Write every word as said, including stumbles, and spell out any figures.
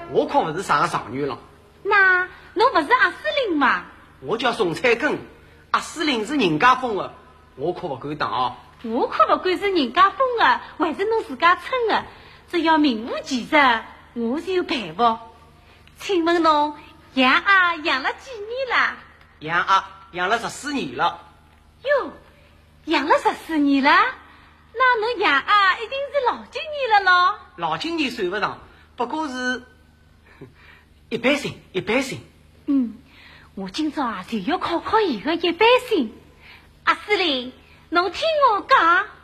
我可不是啥个上女了。 那侬不是阿司令吗？ 我叫宋彩根，阿司令是人家封的，我可不敢当啊。 我可不管是人家封的还是侬自家称的，只要名副其实，我就佩服。请问侬养鸭养了几年了？ 养鸭养了十四年了。 哟，养了十四年了，那侬养鸭一定是老经验了咯？ 老经验算不上，不过是一般性，一般性。 嗯，我今朝啊就要考考伊个一般性。阿司令，侬听我讲。